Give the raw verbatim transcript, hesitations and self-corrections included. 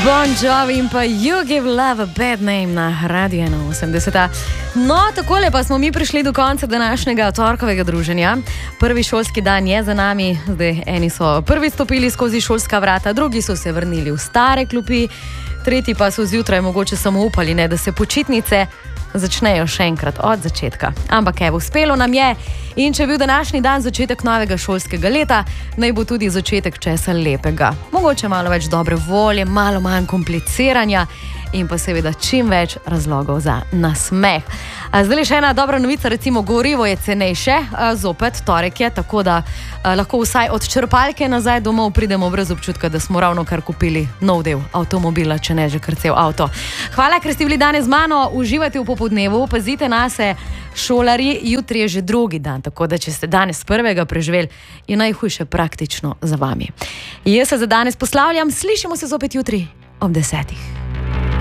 Bon Jovi in pa You Give Love a Bad Name na Radio ena osemdeset. No, takole pa smo mi prišli do konca današnjega torkovega druženja. Prvi šolski dan je za nami, zdaj eni so prvi stopili skozi šolska vrata, drugi so se vrnili v stare klopi, tretji pa so zjutraj mogoče samo upali, ne, da se počitnice začnejo še enkrat od začetka. Ampak evo, uspelo nam je in če je bil današnji dan začetek novega šolskega leta, naj bo tudi začetek česa lepega. Mogoče malo več dobre volje, malo manj kompliciranja in pa seveda čim več razlogov za nasmeh. Zdaj še ena dobra novica, recimo gorivo je cenejše, zopet torek je, tako da lahko vsaj od črpalke nazaj domov pridemo brez občutka, da smo ravno kar kupili nov del avtomobila, če ne že kar cel avto. Hvala, ker ste bili danes z mano, uživajte v popoldnevu, pazite nase, šolarji, jutri je že drugi dan, tako da če ste danes prvega preživeli, je najhujše praktično za vami. Jaz se za danes poslavljam, slišimo se zopet jutri ob desetih.